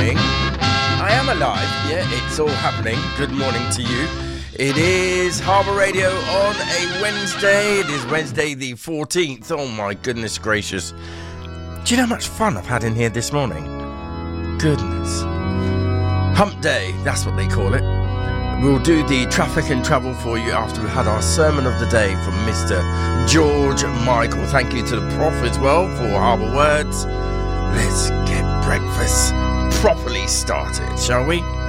morning. I am alive. Yeah, it's all happening. Good morning to you. It is Harbour Radio on a Wednesday. It is Wednesday the 14th. Oh my goodness gracious. Do you know how much fun I've had in here this morning? Goodness. Hump Day, that's what they call it. We'll do the traffic and travel for you after we've had our sermon of the day from Mr. George Michael. Thank you to the Prof as well for Harbour Words. Let's get breakfast properly started, shall we?